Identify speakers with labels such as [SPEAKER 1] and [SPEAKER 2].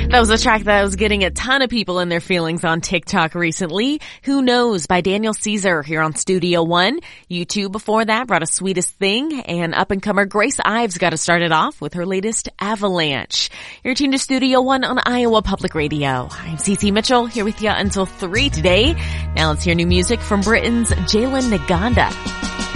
[SPEAKER 1] That was a track that was getting a ton of people in their feelings on TikTok recently. Who Knows by Daniel Caesar here on Studio One. U2 before that brought a Sweetest Thing, and up-and-comer Grace Ives got us started off with her latest Avalanche. You're tuned to Studio One on Iowa Public Radio. I'm Cece Mitchell here with you until 3 today. Now let's hear new music from Britain's Jalen Naganda.